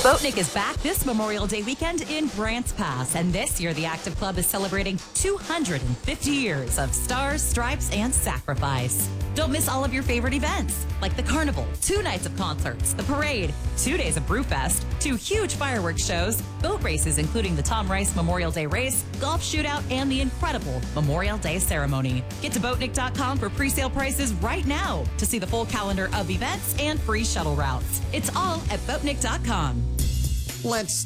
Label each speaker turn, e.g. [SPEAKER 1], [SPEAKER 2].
[SPEAKER 1] Boatnik is back this Memorial Day weekend in Grants Pass, and this year the Active Club is celebrating 250 years of stars, stripes, and sacrifice. Don't miss all of your favorite events, like the carnival, 2 nights of concerts, the parade, 2 days of Brewfest, 2 huge fireworks shows, boat races including the Tom Rice Memorial Day race, golf shootout, and the incredible Memorial Day ceremony. Get to Boatnik.com for pre-sale prices right now to see the full calendar of events and free shuttle routes. It's all at Boatnik.com.
[SPEAKER 2] Let's